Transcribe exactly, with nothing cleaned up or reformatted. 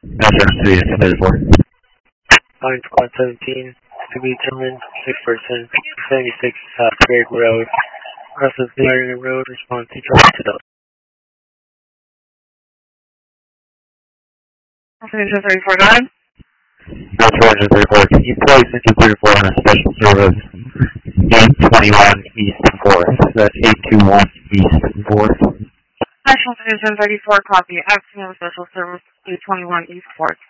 Metro three is thirty-four. Line Squad seventeen, to be determined, six person, seventy-six uh, Craig Road, crosses the Iron Road, response to drop to those. Metro thirty-four, go ahead. Metro Engine thirty-four, can you place Engine thirty-four on a special service eight twenty-one East fourth? That's eight two one East fourth. National Citizen thirty-four, copy. Acting on special service eight twenty-one East fourth.